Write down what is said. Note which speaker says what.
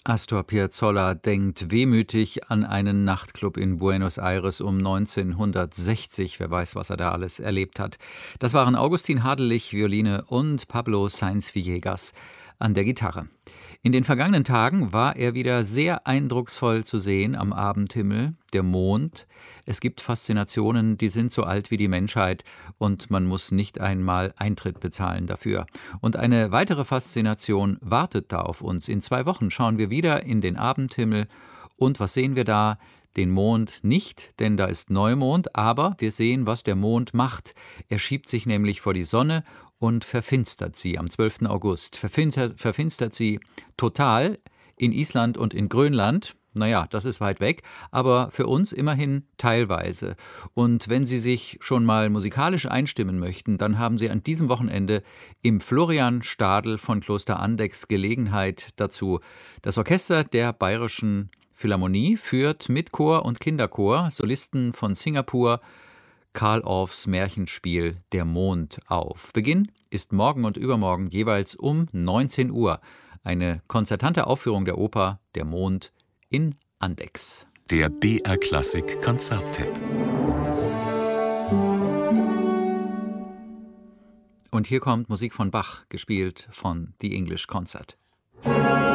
Speaker 1: Astor Piazzolla denkt wehmütig an einen Nachtclub in Buenos Aires um 1960. Wer weiß, was er da alles erlebt hat. Das waren Augustin Hadelich, Violine, und Pablo Sáenz Villegas an der Gitarre. In den vergangenen Tagen war er wieder sehr eindrucksvoll zu sehen am Abendhimmel, der Mond. Es gibt Faszinationen, die sind so alt wie die Menschheit und man muss nicht einmal Eintritt bezahlen dafür. Und eine weitere Faszination wartet da auf uns. In 2 Wochen schauen wir wieder in den Abendhimmel und was sehen wir da? Den Mond nicht, denn da ist Neumond, aber wir sehen, was der Mond macht. Er schiebt sich nämlich vor die Sonne und verfinstert sie am 12. August. Verfinstert sie total in Island und in Grönland. Naja, das ist weit weg, aber für uns immerhin teilweise. Und wenn Sie sich schon mal musikalisch einstimmen möchten, dann haben Sie an diesem Wochenende im Florian Stadl von Kloster Andechs Gelegenheit dazu. Das Orchester der Bayerischen Philharmonie führt mit Chor und Kinderchor Solisten von Singapur Carl Orffs Märchenspiel Der Mond auf. Beginn ist morgen und übermorgen jeweils um 19 Uhr. Eine konzertante Aufführung der Oper Der Mond in Andechs.
Speaker 2: Der BR Klassik Konzerttipp.
Speaker 1: Und hier kommt Musik von Bach, gespielt von The English Concert.